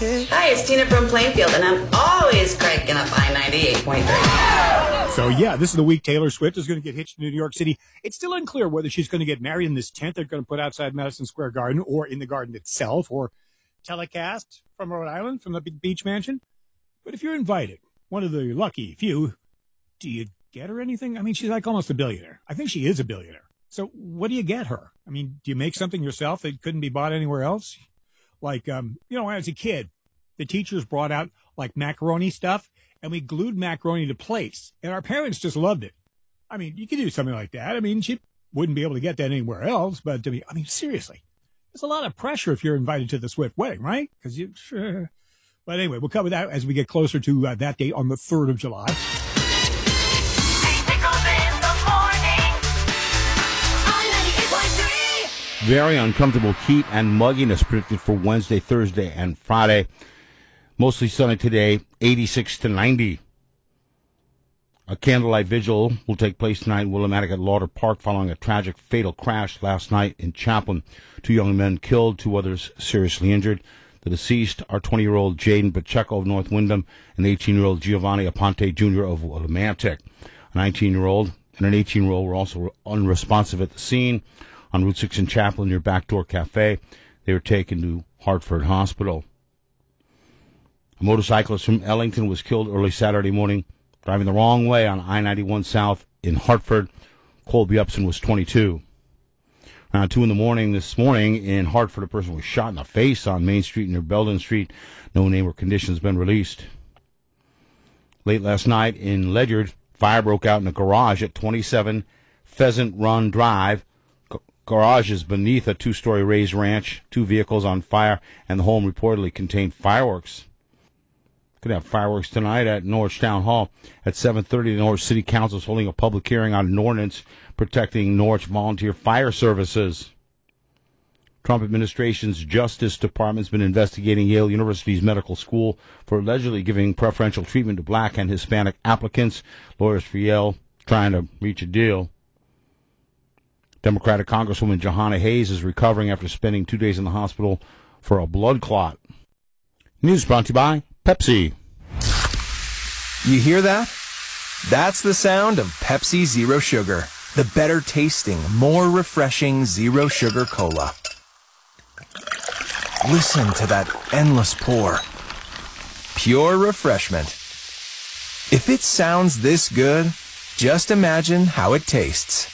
Hi, it's Tina from Plainfield, and I'm always cranking up I-98.3. So, yeah, this is the week Taylor Swift is going to get hitched to New York City. It's still unclear whether she's going to get married in this tent they're going to put outside Madison Square Garden or in the garden itself or telecast from Rhode Island, from the big beach mansion. But if you're invited, one of the lucky few, do you get her anything? I mean, she's like almost a billionaire. I think she is a billionaire. So what do you get her? I mean, do you make something yourself that couldn't be bought anywhere else? Like, when I was a kid, the teachers brought out like macaroni stuff, and we glued macaroni to plates, and our parents just loved it. I mean, you could do something like that. I mean, she wouldn't be able to get that anywhere else, but I mean, seriously, there's a lot of pressure if you're invited to the Swift wedding, right? Because But anyway, we'll cover that as we get closer to that date on the 3rd of July. Very uncomfortable heat and mugginess predicted for Wednesday, Thursday, and Friday. Mostly sunny today, 86 to 90. A candlelight vigil will take place tonight in Willimantic at Lauder Park following a tragic fatal crash last night in Chaplin. 2 young men killed, 2 others seriously injured. The deceased are 20-year-old Jaden Pacheco of North Windham and 18-year-old Giovanni Aponte Jr. of Willimantic. A 19-year-old and an 18-year-old were also unresponsive at the scene on Route 6 in Chaplin near Backdoor Cafe. They were taken to Hartford Hospital. A motorcyclist from Ellington was killed early Saturday morning driving the wrong way on I-91 South in Hartford. Colby Upson was 22. Around 2 in the morning this morning in Hartford, a person was shot in the face on Main Street near Belden Street. No name or condition has been released. Late last night in Ledyard, fire broke out in a garage at 27 Pheasant Run Drive. Garage is beneath a 2-story raised ranch. 2 vehicles on fire, and the home reportedly contained fireworks. Could have fireworks tonight at Norwich Town Hall. At 7:30, the Norwich City Council is holding a public hearing on an ordinance protecting Norwich volunteer fire services. Trump administration's Justice Department has been investigating Yale University's medical school for allegedly giving preferential treatment to black and Hispanic applicants. Lawyers for Yale trying to reach a deal. Democratic Congresswoman Jahana Hayes is recovering after spending 2 days in the hospital for a blood clot. News brought to you by Pepsi. You hear that? That's the sound of Pepsi Zero Sugar, the better tasting, more refreshing Zero Sugar Cola. Listen to that endless pour. Pure refreshment. If it sounds this good, just imagine how it tastes.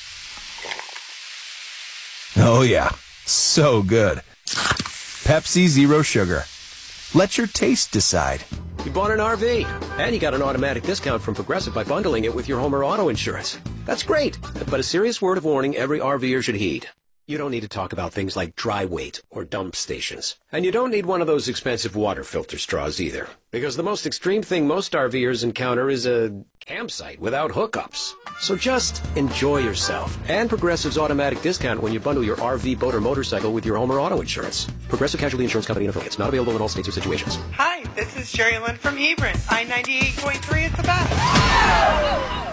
Oh yeah, so good. Pepsi Zero Sugar. Let your taste decide. You bought an RV, and you got an automatic discount from Progressive by bundling it with your home or auto insurance. That's great, but a serious word of warning every RVer should heed. You don't need to talk about things like dry weight or dump stations. And you don't need one of those expensive water filter straws either. Because the most extreme thing most RVers encounter is a campsite without hookups. So just enjoy yourself. And Progressive's automatic discount when you bundle your RV, boat, or motorcycle with your home or auto insurance. Progressive Casualty Insurance Company and affiliates. Not available in all states or situations. Hi, this is Sherry Lynn from Hebron. I-98.3 is the best.